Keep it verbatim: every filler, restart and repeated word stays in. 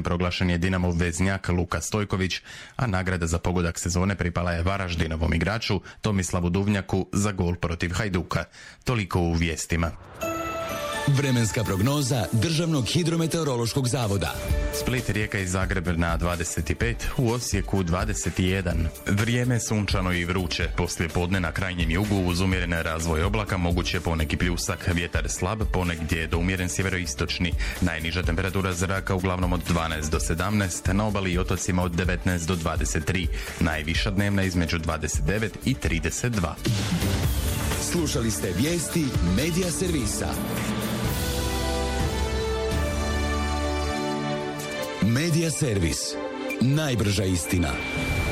proglašen je Dinamov veznjak Luka Stojković, a nagrada za pogodak sezone pripala je Varaždinovom igraču Tomislavu Duvnjaku za gol protiv Hajduka. Toliko u vijestima. Vremenska prognoza Državnog hidrometeorološkog zavoda. Split, Rijeka i Zagreb na dvadeset pet, u Osijeku dvadeset jedan. Vrijeme sunčano i vruće. Poslije podne na krajnjem jugu uz umjeren razvoj oblaka moguće poneki pljusak, vjetar slab, ponegdje do umjeren sjeveroistočni. Najniža temperatura zraka uglavnom od dvanaest do sedamnaest, na obali i otocima od devetnaest do dvadeset tri. Najviša dnevna između dvadeset devet i trideset dva. Slušali ste vijesti Medija servisa. Medija servis. Najbrža istina.